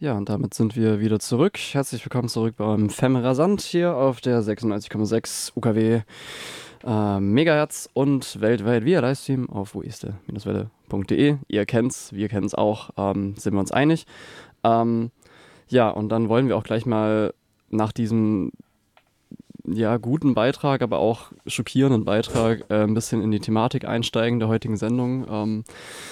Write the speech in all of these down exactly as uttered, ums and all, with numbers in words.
Ja, und damit sind wir wieder zurück. Herzlich willkommen zurück beim Femrasant hier auf der sechsundneunzig Komma sechs U K W äh, Megahertz und weltweit via Livestream auf woeste-welle punkt de. Ihr kennt's, wir kennen's auch, ähm, sind wir uns einig. Ähm, ja, und dann wollen wir auch gleich mal nach diesem ja, guten Beitrag, aber auch schockierenden Beitrag äh, ein bisschen in die Thematik einsteigen der heutigen Sendung. Ähm,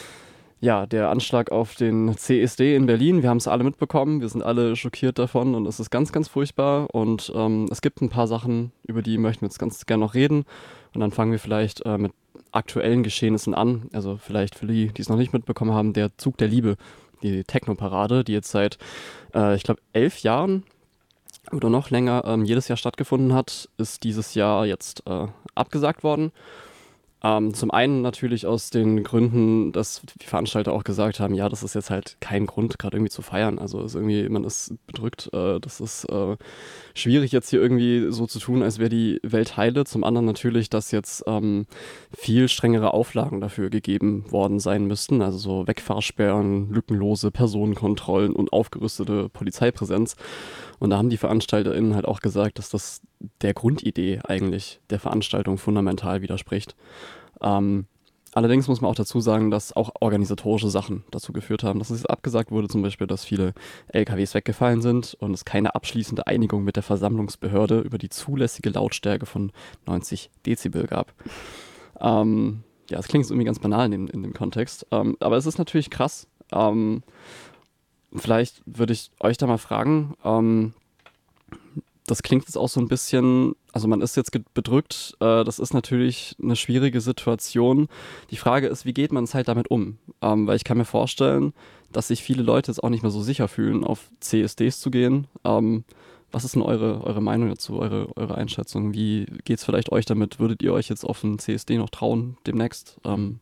Ja, der Anschlag auf den C S D in Berlin, wir haben es alle mitbekommen, wir sind alle schockiert davon und es ist ganz, ganz furchtbar und ähm, es gibt ein paar Sachen, über die möchten wir jetzt ganz gerne noch reden und dann fangen wir vielleicht äh, mit aktuellen Geschehnissen an, also vielleicht für die, die es noch nicht mitbekommen haben, der Zug der Liebe, die Techno-Parade, die jetzt seit, äh, ich glaube, elf Jahren oder noch länger ähm, jedes Jahr stattgefunden hat, ist dieses Jahr jetzt äh, abgesagt worden. Ähm, zum einen natürlich aus den Gründen, dass die Veranstalter auch gesagt haben, ja, das ist jetzt halt kein Grund, gerade irgendwie zu feiern. Also ist irgendwie, man ist bedrückt. Äh, das ist äh, schwierig jetzt hier irgendwie so zu tun, als wäre die Welt heile. Zum anderen natürlich, dass jetzt ähm, viel strengere Auflagen dafür gegeben worden sein müssten. Also so Wegfahrsperren, lückenlose Personenkontrollen und aufgerüstete Polizeipräsenz. Und da haben die VeranstalterInnen halt auch gesagt, dass das der Grundidee eigentlich der Veranstaltung fundamental widerspricht. Ähm, allerdings muss man auch dazu sagen, dass auch organisatorische Sachen dazu geführt haben, dass es abgesagt wurde, zum Beispiel, dass viele L K Ws weggefallen sind und es keine abschließende Einigung mit der Versammlungsbehörde über die zulässige Lautstärke von neunzig Dezibel gab. Ähm, ja, es klingt irgendwie ganz banal in, in dem Kontext, ähm, aber es ist natürlich krass. Ähm, vielleicht würde ich euch da mal fragen, ähm, das klingt jetzt auch so ein bisschen, also man ist jetzt bedrückt, äh, das ist natürlich eine schwierige Situation. Die Frage ist, wie geht man es halt damit um? Ähm, weil ich kann mir vorstellen, dass sich viele Leute jetzt auch nicht mehr so sicher fühlen, auf C S Ds zu gehen. Ähm, was ist denn eure, eure Meinung dazu, eure, eure Einschätzung? Wie geht es vielleicht euch damit? Würdet ihr euch jetzt auf einen C S D noch trauen demnächst? Ähm,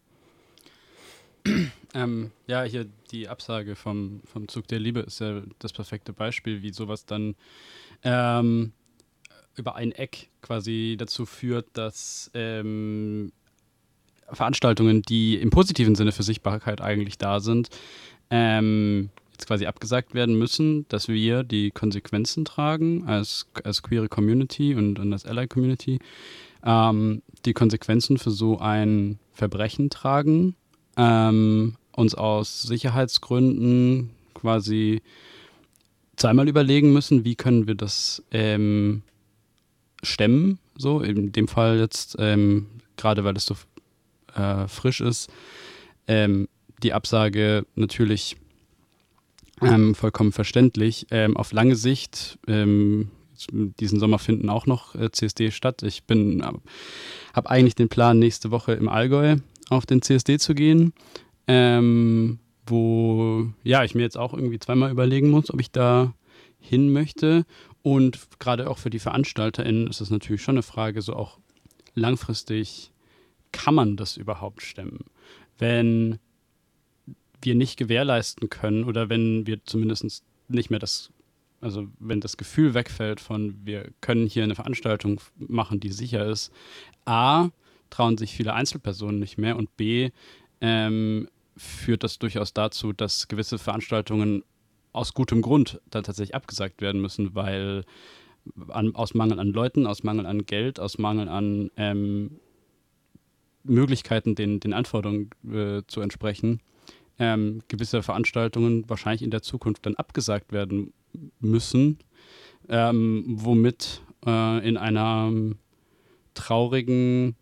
Ähm, ja, hier die Absage vom, vom Zug der Liebe ist ja das perfekte Beispiel, wie sowas dann ähm, über ein Eck quasi dazu führt, dass ähm, Veranstaltungen, die im positiven Sinne für Sichtbarkeit eigentlich da sind, ähm, jetzt quasi abgesagt werden müssen, dass wir die Konsequenzen tragen als, als queere Community und, und als Ally Community, ähm, die Konsequenzen für so ein Verbrechen tragen, ähm, uns aus Sicherheitsgründen quasi zweimal überlegen müssen, wie können wir das ähm, stemmen, so in dem Fall jetzt, ähm, gerade weil es so äh, frisch ist, ähm, die Absage natürlich ähm, vollkommen verständlich. Ähm, auf lange Sicht, ähm, diesen Sommer finden auch noch äh, C S D statt. Ich bin, äh, habe eigentlich den Plan, nächste Woche im Allgäu auf den C S D zu gehen, ähm, wo ja ich mir jetzt auch irgendwie zweimal überlegen muss, ob ich da hin möchte. Und gerade auch für die VeranstalterInnen ist es natürlich schon eine Frage, so auch langfristig, kann man das überhaupt stemmen? Wenn wir nicht gewährleisten können oder wenn wir zumindest nicht mehr das, also wenn das Gefühl wegfällt von, wir können hier eine Veranstaltung machen, die sicher ist, A, trauen sich viele Einzelpersonen nicht mehr und B, ähm, führt das durchaus dazu, dass gewisse Veranstaltungen aus gutem Grund dann tatsächlich abgesagt werden müssen, weil an, aus Mangel an Leuten, aus Mangel an Geld, aus Mangel an ähm, Möglichkeiten, den, den Anforderungen äh, zu entsprechen, ähm, gewisse Veranstaltungen wahrscheinlich in der Zukunft dann abgesagt werden müssen, ähm, womit äh, in einer traurigen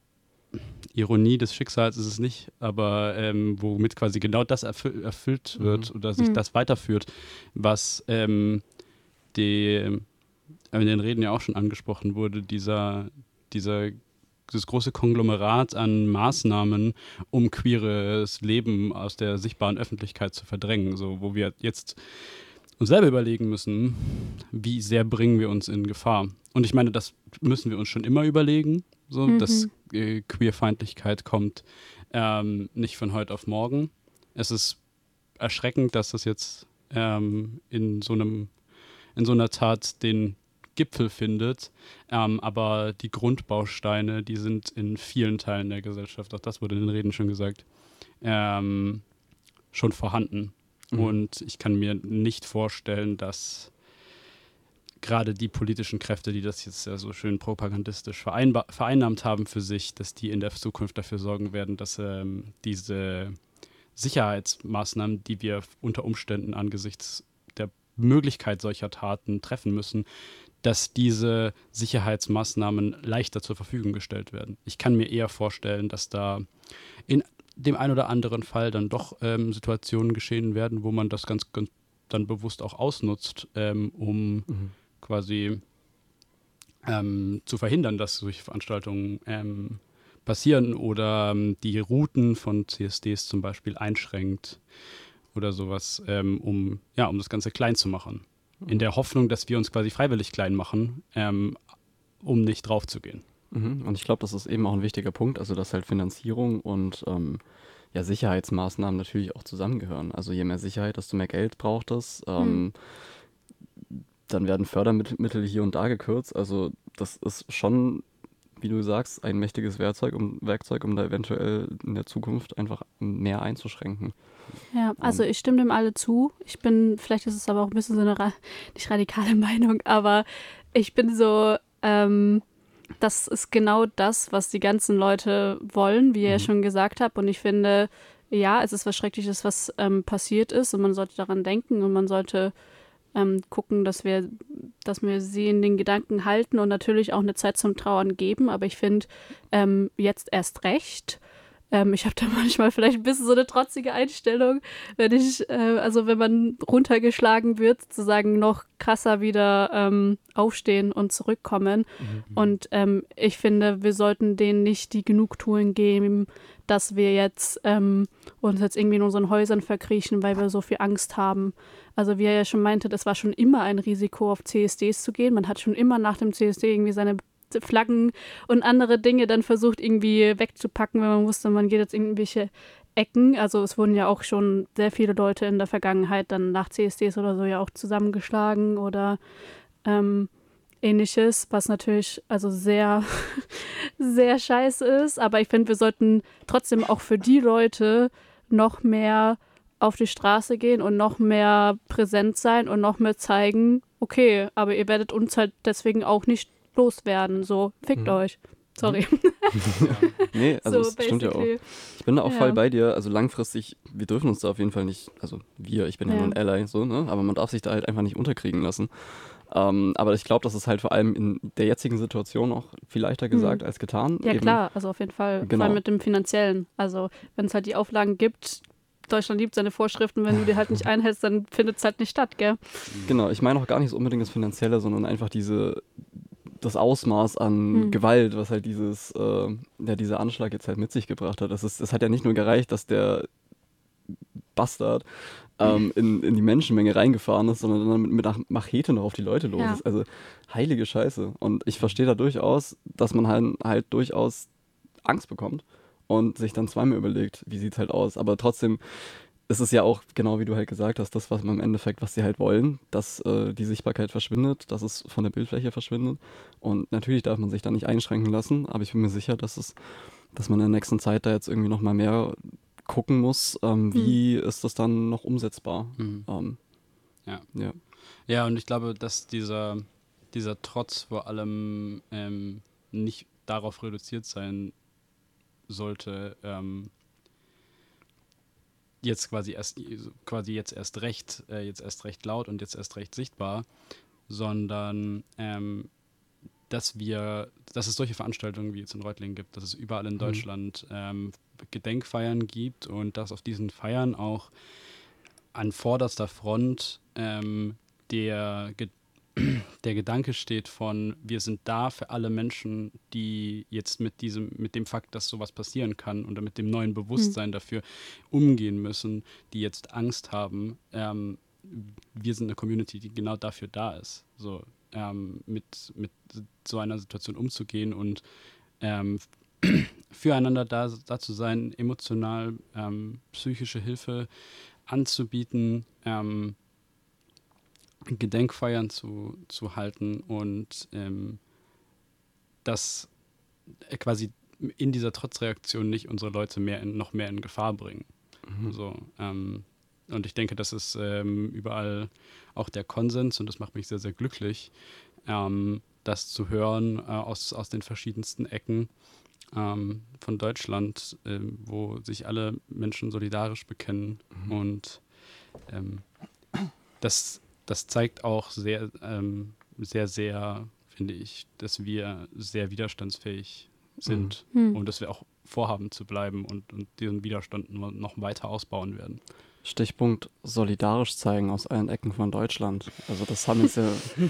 Ironie des Schicksals ist es nicht, aber ähm, womit quasi genau das erfü- erfüllt wird mhm. oder sich Mhm. das weiterführt, was ähm, die, in den Reden ja auch schon angesprochen wurde, dieser, dieser, dieses große Konglomerat an Maßnahmen, um queeres Leben aus der sichtbaren Öffentlichkeit zu verdrängen, so, wo wir jetzt uns selber überlegen müssen, wie sehr bringen wir uns in Gefahr. Und ich meine, das müssen wir uns schon immer überlegen, so, Mhm. dass äh, Queerfeindlichkeit kommt ähm, nicht von heute auf morgen. Es ist erschreckend, dass das jetzt ähm, in so einem, in so einer Tat den Gipfel findet, ähm, aber die Grundbausteine, die sind in vielen Teilen der Gesellschaft, auch das wurde in den Reden schon gesagt, ähm, schon vorhanden. Mhm. Und ich kann mir nicht vorstellen, dass gerade die politischen Kräfte, die das jetzt ja so schön propagandistisch vereinba- vereinnahmt haben für sich, dass die in der Zukunft dafür sorgen werden, dass ähm, diese Sicherheitsmaßnahmen, die wir unter Umständen angesichts der Möglichkeit solcher Taten treffen müssen, dass diese Sicherheitsmaßnahmen leichter zur Verfügung gestellt werden. Ich kann mir eher vorstellen, dass da in dem einen oder anderen Fall dann doch ähm, Situationen geschehen werden, wo man das ganz, ganz dann bewusst auch ausnutzt, ähm, um Mhm. quasi ähm, zu verhindern, dass solche Veranstaltungen ähm, passieren oder ähm, die Routen von C S Ds zum Beispiel einschränkt oder sowas, ähm, um, ja, um das Ganze klein zu machen. In der Hoffnung, dass wir uns quasi freiwillig klein machen, ähm, um nicht drauf zu gehen. Mhm. Und ich glaube, das ist eben auch ein wichtiger Punkt, also dass halt Finanzierung und ähm, ja, Sicherheitsmaßnahmen natürlich auch zusammengehören. Also je mehr Sicherheit, desto mehr Geld braucht es. Ähm, Mhm. Dann werden Fördermittel hier und da gekürzt. Also das ist schon, wie du sagst, ein mächtiges Werkzeug, um, Werkzeug, um da eventuell in der Zukunft einfach mehr einzuschränken. Ja, also Ähm, ich stimme dem alle zu. Ich bin, vielleicht ist es aber auch ein bisschen so eine ra- nicht radikale Meinung, aber ich bin so, ähm, das ist genau das, was die ganzen Leute wollen, wie ihr ja Mhm. schon gesagt habt. Und ich finde, ja, es ist was Schreckliches, was ähm, passiert ist und man sollte daran denken und man sollte ähm, gucken, dass wir, dass wir sie in den Gedanken halten und natürlich auch eine Zeit zum Trauern geben. Aber ich finde, ähm, jetzt erst recht. Ähm, ich habe da manchmal vielleicht ein bisschen so eine trotzige Einstellung, wenn ich, äh, also wenn man runtergeschlagen wird, sozusagen noch krasser wieder ähm, aufstehen und zurückkommen. Mhm. Und ähm, ich finde, wir sollten denen nicht die Genugtuung geben, dass wir jetzt ähm, uns jetzt irgendwie in unseren Häusern verkriechen, weil wir so viel Angst haben. Also wie er ja schon meinte, das war schon immer ein Risiko, auf C S Ds zu gehen. Man hat schon immer nach dem C S D irgendwie seine Flaggen und andere Dinge dann versucht irgendwie wegzupacken, wenn man wusste, man geht jetzt in irgendwelche Ecken. Also es wurden ja auch schon sehr viele Leute in der Vergangenheit dann nach C S Ds oder so ja auch zusammengeschlagen oder ähm, ähnliches, was natürlich also sehr, sehr scheiße ist. Aber ich finde, wir sollten trotzdem auch für die Leute noch mehr auf die Straße gehen und noch mehr präsent sein und noch mehr zeigen, okay, aber ihr werdet uns halt deswegen auch nicht loswerden. So, fickt Mhm. euch. Sorry. Nee, also so, es stimmt ja auch. basically. Ich bin da auch Ja. voll bei dir. Also langfristig, wir dürfen uns da auf jeden Fall nicht, also wir, ich bin ja, Ja. nur ein Ally, so, ne? Aber man darf sich da halt einfach nicht unterkriegen lassen. Ähm, aber ich glaube, das ist halt vor allem in der jetzigen Situation auch viel leichter gesagt Hm. als getan. Ja, Eben, klar, also auf jeden Fall. Genau. Vor allem mit dem Finanziellen. Also, wenn es halt die Auflagen gibt, Deutschland liebt seine Vorschriften, wenn du die halt nicht einhältst, dann findet es halt nicht statt, gell? Genau, ich meine auch gar nicht so unbedingt das Finanzielle, sondern einfach diese, das Ausmaß an Hm. Gewalt, was halt dieses, äh, ja, dieser Anschlag jetzt halt mit sich gebracht hat. Das ist, es hat ja nicht nur gereicht, dass der Bastard ähm, in, in die Menschenmenge reingefahren ist, sondern dann mit, mit einer Machete noch auf die Leute los Ja. ist. Also heilige Scheiße. Und ich verstehe da durchaus, dass man halt, halt durchaus Angst bekommt und sich dann zweimal überlegt, wie sieht's halt aus. Aber trotzdem ist es ja auch, genau wie du halt gesagt hast, das, was man im Endeffekt, was sie halt wollen, dass äh, die Sichtbarkeit verschwindet, dass es von der Bildfläche verschwindet. Und natürlich darf man sich da nicht einschränken lassen, aber ich bin mir sicher, dass es, dass man in der nächsten Zeit da jetzt irgendwie noch mal mehr gucken muss, ähm, wie hm. ist das dann noch umsetzbar. Mhm. Ähm, ja. ja. Ja, und ich glaube, dass dieser, dieser Trotz vor allem ähm, nicht darauf reduziert sein sollte, ähm, jetzt quasi erst quasi jetzt erst recht, äh, jetzt erst recht laut und jetzt erst recht sichtbar, sondern ähm, dass wir, dass es solche Veranstaltungen wie jetzt in Reutlingen gibt, dass es überall in Mhm. Deutschland ähm, Gedenkfeiern gibt und dass auf diesen Feiern auch an vorderster Front ähm, der, Ge der Gedanke steht von, wir sind da für alle Menschen, die jetzt mit diesem, mit dem Fakt, dass sowas passieren kann und mit dem neuen Bewusstsein Hm. dafür umgehen müssen, die jetzt Angst haben. Ähm, wir sind eine Community, die genau dafür da ist, so ähm, mit, mit so einer Situation umzugehen und ähm, füreinander da, da zu sein, emotional, ähm, psychische Hilfe anzubieten, ähm, Gedenkfeiern zu, zu halten und ähm, das äh, quasi in dieser Trotzreaktion nicht unsere Leute mehr in, noch mehr in Gefahr bringen. Mhm. So, ähm, und ich denke, das ist ähm, überall auch der Konsens und das macht mich sehr, sehr glücklich, ähm, das zu hören äh, aus, aus den verschiedensten Ecken ähm, von Deutschland, ähm, wo sich alle Menschen solidarisch bekennen. Mhm. Und ähm, das, das zeigt auch sehr, ähm, sehr, sehr, finde ich, dass wir sehr widerstandsfähig sind mhm. und dass wir auch vorhaben zu bleiben und, und diesen Widerstand noch weiter ausbauen werden. Stichpunkt solidarisch zeigen aus allen Ecken von Deutschland. Also das haben jetzt ja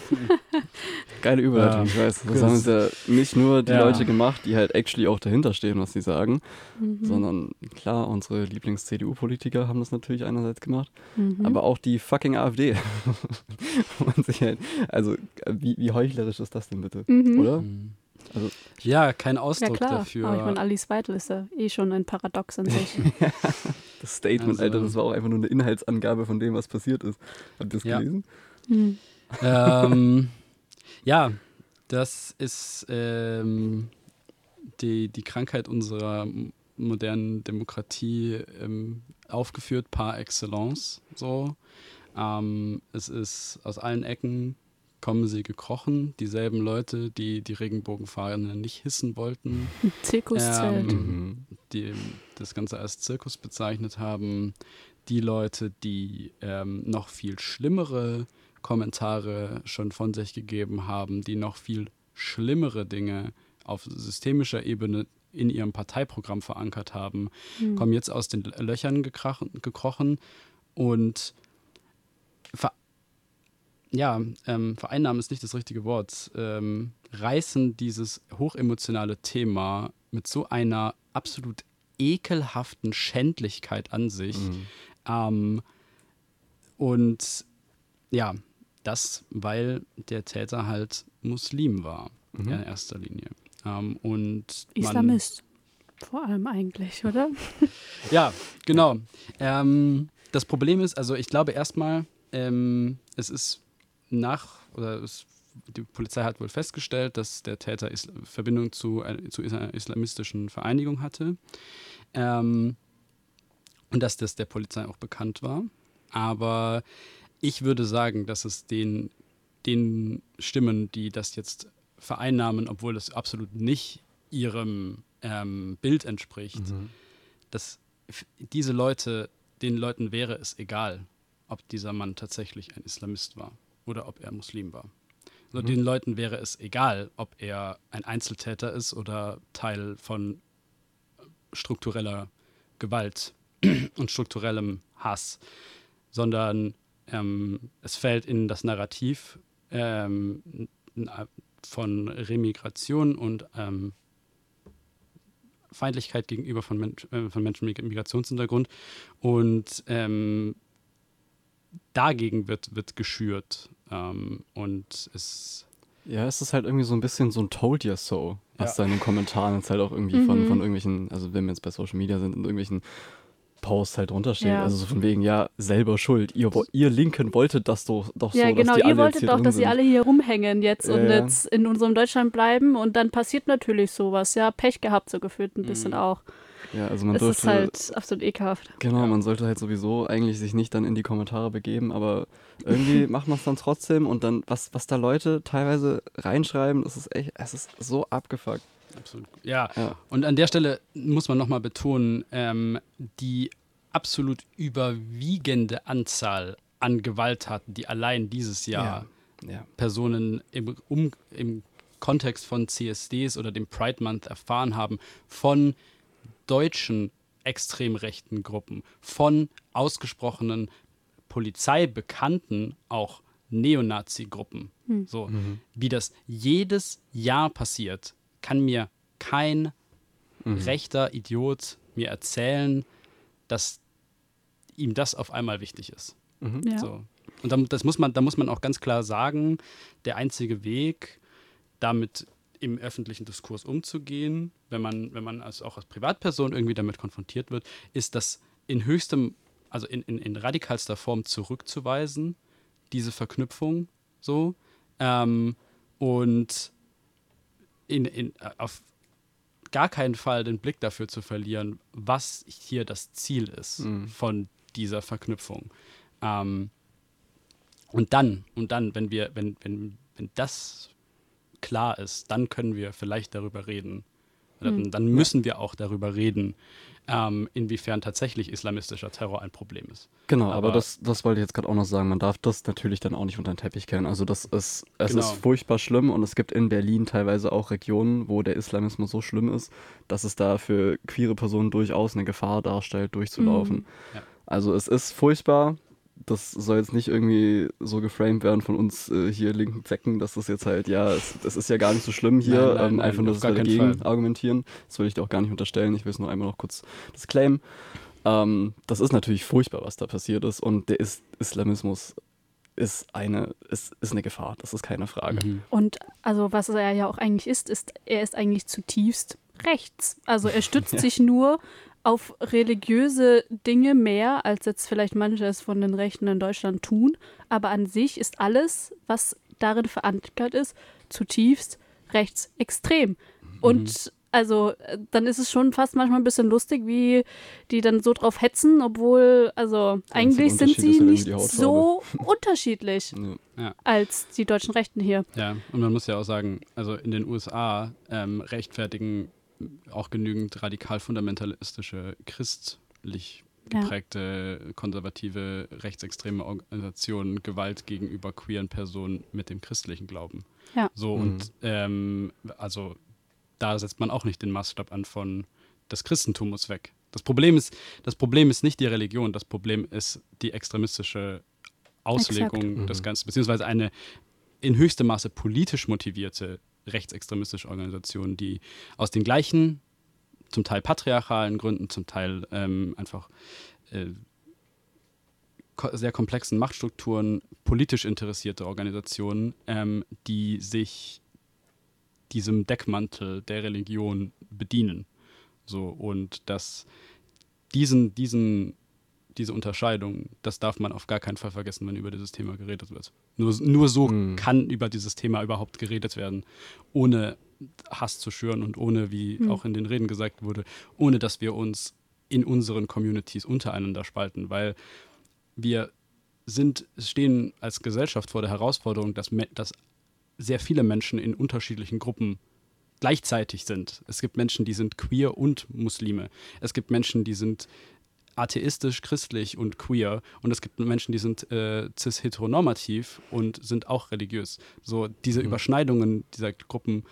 geile Überleitung, ja, ich weiß. Das haben jetzt ja nicht nur die ja. Leute gemacht, die halt actually auch dahinter stehen, was sie sagen, mhm. sondern klar, unsere Lieblings-C D U-Politiker haben das natürlich einerseits gemacht, mhm. aber auch die fucking AfD. Man sich halt, also wie, wie heuchlerisch ist das denn bitte, mhm. oder? Mhm. Also, ja, kein Ausdruck ja, klar. dafür. Aber ich meine, Alice Weidel ist ja eh schon ein Paradox in sich. Das Statement, also, Alter, das war auch einfach nur eine Inhaltsangabe von dem, was passiert ist. Habt ihr das ja. gelesen? Mhm. Ähm, ja, das ist ähm, die, die Krankheit unserer modernen Demokratie ähm, aufgeführt par excellence. So. Ähm, es ist aus allen Ecken kommen sie gekrochen, dieselben Leute, die die Regenbogenfahne nicht hissen wollten. Zirkuszelt. Ähm, die das Ganze als Zirkus bezeichnet haben. Die Leute, die ähm, noch viel schlimmere Kommentare schon von sich gegeben haben, die noch viel schlimmere Dinge auf systemischer Ebene in ihrem Parteiprogramm verankert haben, mhm. kommen jetzt aus den Löchern gekrachen, gekrochen und ver ja, ähm, vereinnahmen ist nicht das richtige Wort, ähm, reißen dieses hochemotionale Thema mit so einer absolut ekelhaften Schändlichkeit an sich. Mhm. Ähm, und ja, das, weil der Täter halt Muslim war, mhm. in erster Linie. Ähm, und Islamist, vor allem eigentlich, oder? Ja, genau. Ähm, das Problem ist, also ich glaube erstmal, ähm, es ist nach, oder es, die Polizei hat wohl festgestellt, dass der Täter Isla- Verbindung zu, äh, zu einer islamistischen Vereinigung hatte. Ähm, und dass das der Polizei auch bekannt war. Aber ich würde sagen, dass es den, den Stimmen, die das jetzt vereinnahmen, obwohl es absolut nicht ihrem ähm, Bild entspricht, mhm. dass f- diese Leute, den Leuten wäre es egal, ob dieser Mann tatsächlich ein Islamist war oder ob er Muslim war. Also mhm. den Leuten wäre es egal, ob er ein Einzeltäter ist oder Teil von struktureller Gewalt und strukturellem Hass, sondern ähm, es fällt in das Narrativ ähm, von Remigration und ähm, Feindlichkeit gegenüber von, Men- äh, von Menschen mit Migrationshintergrund und ähm, dagegen wird, wird geschürt ähm, und es ja, es ist halt irgendwie so ein bisschen so ein Told ya so, was ja. da in den Kommentaren jetzt halt auch irgendwie mhm. von, von irgendwelchen, also wenn wir jetzt bei Social Media sind, in irgendwelchen Posts halt drunter steht, ja. also so von wegen, ja, selber schuld, ihr, ihr Linken wolltet das doch, doch ja, so, genau. dass die ihr alle wolltet jetzt hier doch, drin dass sind. sie alle hier rumhängen jetzt ja, und ja. jetzt in unserem Deutschland bleiben und dann passiert natürlich sowas, ja, Pech gehabt so gefühlt ein bisschen mhm. auch. Ja, also man es dürfte, ist halt absolut ekelhaft. Genau, ja. man sollte halt sowieso eigentlich sich nicht dann in die Kommentare begeben, aber irgendwie macht man es dann trotzdem und dann, was, was da Leute teilweise reinschreiben, das ist echt, es ist so abgefuckt. Absolut. Ja. ja, und an der Stelle muss man nochmal betonen, ähm, die absolut überwiegende Anzahl an Gewalttaten, die allein dieses Jahr ja. Ja. Personen im, um, im Kontext von C S Ds oder dem Pride Month erfahren haben, von deutschen extrem rechten Gruppen, von ausgesprochenen polizeibekannten auch Neonazi-Gruppen. Hm. So, mhm. wie das jedes Jahr passiert, kann mir kein mhm. rechter Idiot mir erzählen, dass ihm das auf einmal wichtig ist. Mhm. Ja. So. Und da, das muss man, da muss man auch ganz klar sagen, der einzige Weg, damit im öffentlichen Diskurs umzugehen, wenn man, wenn man als, auch als Privatperson irgendwie damit konfrontiert wird, ist das in höchstem, also in, in, in radikalster Form zurückzuweisen, diese Verknüpfung so, ähm, und in, in, auf gar keinen Fall den Blick dafür zu verlieren, was hier das Ziel ist mhm. von dieser Verknüpfung. Ähm, und dann, und dann, wenn wir, wenn, wenn, wenn das klar ist, dann können wir vielleicht darüber reden. Dann, dann müssen wir auch darüber reden, ähm, inwiefern tatsächlich islamistischer Terror ein Problem ist. Genau, aber, Aber das, das wollte ich jetzt gerade auch noch sagen. Man darf das natürlich dann auch nicht unter den Teppich kehren. Also das ist, es Genau. ist furchtbar schlimm und es gibt in Berlin teilweise auch Regionen, wo der Islamismus so schlimm ist, dass es da für queere Personen durchaus eine Gefahr darstellt, durchzulaufen. Mhm. Ja. Also es ist furchtbar. Das soll jetzt nicht irgendwie so geframed werden von uns äh, hier linken Zecken, dass das jetzt halt, ja, es, es ist ja gar nicht so schlimm hier, Nein, nein, ähm, nein, einfach nur, auf dass wir gar keinen dagegen Fall. argumentieren. Das will ich dir auch gar nicht unterstellen. Ich will es nur einmal noch kurz disclaimen. Ähm, das ist natürlich furchtbar, was da passiert ist und der Is- Islamismus ist eine, ist, ist eine Gefahr, das ist keine Frage. Mhm. Und also was er ja auch eigentlich ist, ist, er ist eigentlich zutiefst rechts. Also er stützt Ja. sich nur auf religiöse Dinge mehr, als jetzt vielleicht manche es von den Rechten in Deutschland tun. Aber an sich ist alles, was darin verankert ist, zutiefst rechtsextrem. Und also äh, dann ist es schon fast manchmal ein bisschen lustig, wie die dann so drauf hetzen, obwohl, also eigentlich sind Unterschied ist sie halt irgendwie nicht die Hautfarbe. so unterschiedlich Ja. als die deutschen Rechten hier. Ja, und man muss ja auch sagen, also in den U S A ähm, rechtfertigen auch genügend radikal-fundamentalistische, christlich Ja. geprägte, konservative, rechtsextreme Organisationen Gewalt gegenüber queeren Personen mit dem christlichen Glauben. Ja. So, Mhm. und ähm, also da setzt man auch nicht den Maßstab an von das Christentum muss weg. Das Problem ist, das Problem ist nicht die Religion, das Problem ist die extremistische Auslegung Exakt. des Mhm. Ganzen, beziehungsweise eine in höchstem Maße politisch motivierte rechtsextremistische Organisation, die aus den gleichen, zum Teil patriarchalen Gründen, zum Teil ähm, einfach äh, ko- sehr komplexen Machtstrukturen, politisch interessierte Organisationen, ähm, die sich diesem Deckmantel der Religion bedienen. So, und dass diesen, diesen, diese Unterscheidung, das darf man auf gar keinen Fall vergessen, wenn über dieses Thema geredet wird. Nur, nur so Mhm. kann über dieses Thema überhaupt geredet werden, ohne Hass zu schüren und ohne, wie Mhm. auch in den Reden gesagt wurde, ohne dass wir uns in unseren Communities untereinander spalten, weil wir sind, stehen als Gesellschaft vor der Herausforderung, dass, me- dass sehr viele Menschen in unterschiedlichen Gruppen gleichzeitig sind. Es gibt Menschen, die sind queer und Muslime. Es gibt Menschen, die sind atheistisch, christlich und queer. Und es gibt Menschen, die sind äh, cis-heteronormativ und sind auch religiös. So diese Mhm. Überschneidungen dieser Gruppen,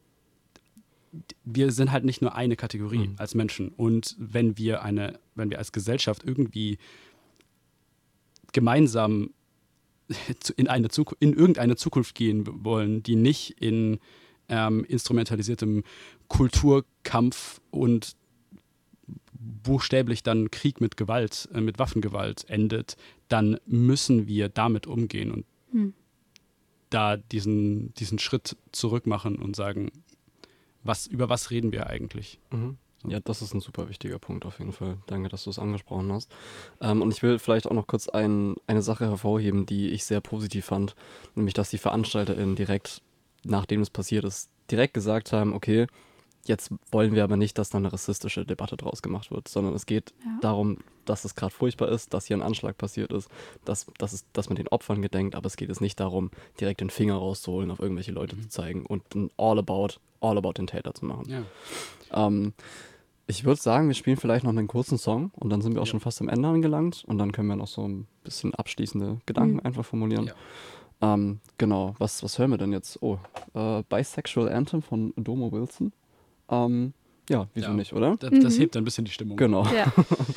wir sind halt nicht nur eine Kategorie Mhm. als Menschen. Und wenn wir eine, wenn wir als Gesellschaft irgendwie gemeinsam zu- in, eine Zuku- in irgendeine Zukunft gehen wollen, die nicht in ähm, instrumentalisiertem Kulturkampf und buchstäblich dann Krieg mit Gewalt, äh, mit Waffengewalt endet, dann müssen wir damit umgehen und Hm. da diesen, diesen Schritt zurück machen und sagen, was, über was reden wir eigentlich? Mhm. Ja, das ist ein super wichtiger Punkt auf jeden Fall. Danke, dass du es angesprochen hast. Ähm, und ich will vielleicht auch noch kurz ein, eine Sache hervorheben, die ich sehr positiv fand, nämlich dass die VeranstalterInnen direkt, nachdem es passiert ist, direkt gesagt haben, okay, jetzt wollen wir aber nicht, dass da eine rassistische Debatte draus gemacht wird, sondern es geht Ja. darum, dass es gerade furchtbar ist, dass hier ein Anschlag passiert ist, dass, dass, es, dass man den Opfern gedenkt, aber es geht jetzt nicht darum, direkt den Finger rauszuholen, auf irgendwelche Leute zu zeigen und ein all about, all about den Täter zu machen. Ja. Ähm, ich würde sagen, wir spielen vielleicht noch einen kurzen Song und dann sind wir auch Ja. schon fast am Ende angelangt und dann können wir noch so ein bisschen abschließende Gedanken Mhm. einfach formulieren. Ja. Ähm, genau, was, was hören wir denn jetzt? Oh, äh, Bisexual Anthem von Domo Wilson. Ähm, ja, wieso Ja. nicht, oder? Das, das Mhm. hebt ein bisschen die Stimmung. Genau. Ja.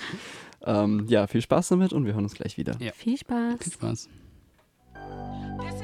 ähm, ja, viel Spaß damit und wir hören uns gleich wieder. Ja. Viel Spaß. Viel Spaß. This